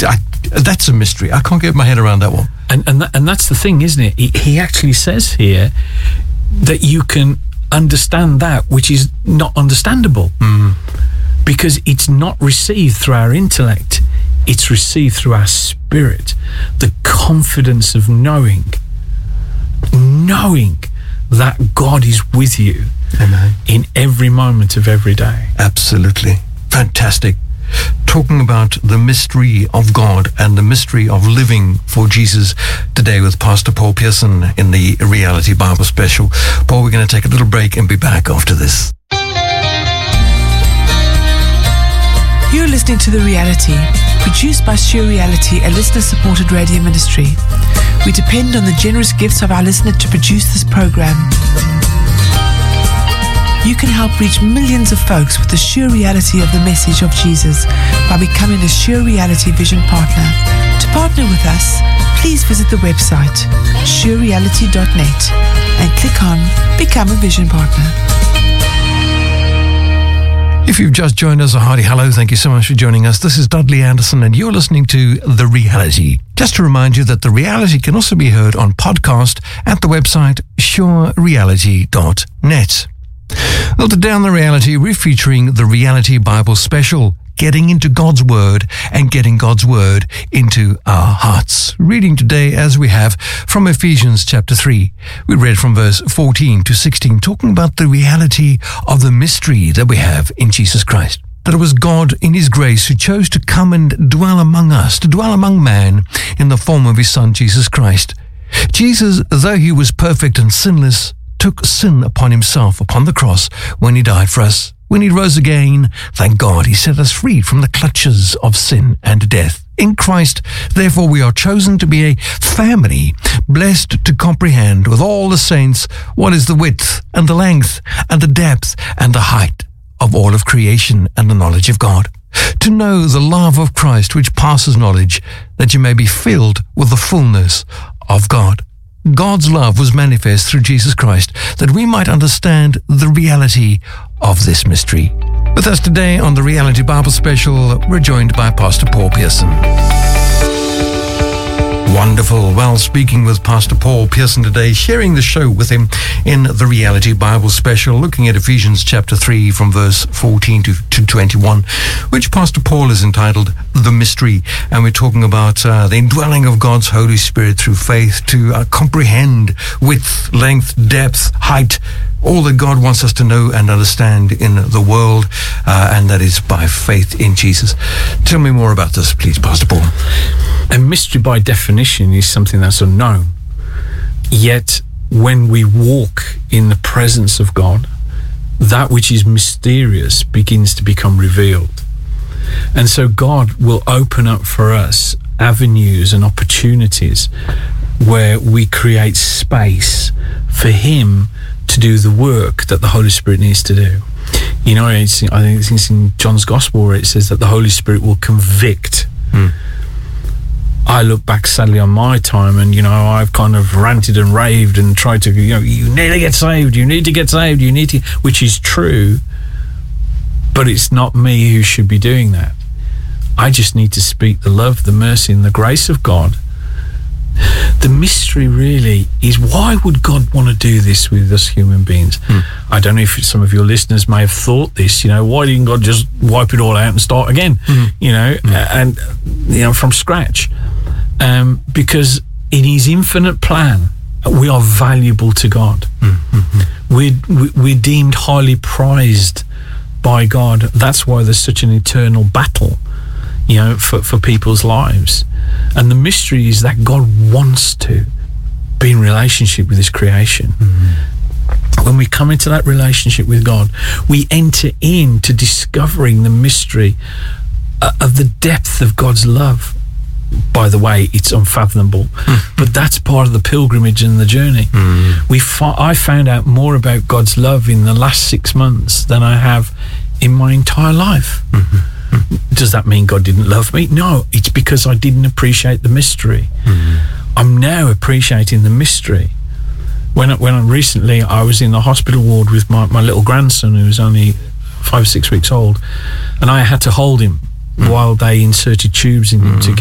That's a mystery. I can't get my head around that one. And that's the thing, isn't it? He actually says here that you can understand that which is not understandable, because it's not received through our intellect. It's received through our spirit. The confidence of knowing that God is with you. Amen. In every moment of every day. Absolutely. Fantastic. Talking about the mystery of God and the mystery of living for Jesus today with Pastor Paul Pearson in the Reality Bible Special. Paul, we're going to take a little break and be back after this. You're listening to The Reality, produced by Sure Reality, a listener-supported radio ministry. We depend on the generous gifts of our listeners to produce this program. You can help reach millions of folks with the sure reality of the message of Jesus by becoming a Sure Reality Vision Partner. To partner with us, please visit the website surereality.net and click on Become a Vision Partner. If you've just joined us, a hearty hello. Thank you so much for joining us. This is Dudley Anderson and you're listening to The Reality. Just to remind you that The Reality can also be heard on podcast at the website surereality.net. Well, today on The Reality, we're featuring the Reality Bible Special, getting into God's Word and getting God's Word into our hearts. Reading today, as we have, from Ephesians chapter 3. We read from verse 14 to 16, talking about the reality of the mystery that we have in Jesus Christ. That it was God in His grace who chose to come and dwell among us, to dwell among man in the form of His Son, Jesus Christ. Jesus, though He was perfect and sinless, took sin upon Himself upon the cross when He died for us. When He rose again, thank God, He set us free from the clutches of sin and death. In Christ, therefore, we are chosen to be a family, blessed to comprehend with all the saints what is the width and the length and the depth and the height of all of creation and the knowledge of God. To know the love of Christ which passes knowledge, that you may be filled with the fullness of God. God's love was manifest through Jesus Christ, that we might understand the reality of this mystery. With us today on the Reality Bible Special, we're joined by Pastor Paul Pearson. Wonderful. Well, speaking with Pastor Paul Pearson today, sharing the show with him in the Reality Bible Special, looking at Ephesians chapter 3 from verse 14 to 21, which Pastor Paul has entitled The Mystery. And we're talking about the indwelling of God's Holy Spirit through faith to comprehend width, length, depth, height, all that God wants us to know and understand in the world, and that is by faith in Jesus. Tell me more about this, please, Pastor Paul. A mystery by definition is something that's unknown. Yet, when we walk in the presence of God, that which is mysterious begins to become revealed. And so God will open up for us avenues and opportunities where we create space for Him to do the work that the Holy Spirit needs to do. You know, I think it's in John's Gospel where it says that the Holy Spirit will convict. I look back sadly on my time and, you know, I've kind of ranted and raved and tried to, you know, you need to get saved, you need to get saved, you need to, which is true, but it's not me who should be doing that. I just need to speak the love, the mercy and the grace of God. The mystery really is, why would God want to do this with us human beings? I don't know if some of your listeners may have thought this, you know, why didn't God just wipe it all out and start again, you know, and, you know, from scratch? Because in His infinite plan, we are valuable to God. We're deemed highly prized by God. That's why there's such an eternal battle, you know, for people's lives. And the mystery is that God wants to be in relationship with His creation. When we come into that relationship with God, we enter into discovering the mystery of the depth of God's love. By the way, it's unfathomable, but that's part of the pilgrimage and the journey. I found out more about God's love in the last 6 months than I have in my entire life. Does that mean God didn't love me? No, it's because I didn't appreciate the mystery. I'm now appreciating the mystery. When recently I was in the hospital ward with my little grandson who was only 5 or 6 weeks old, and I had to hold him while they inserted tubes in him to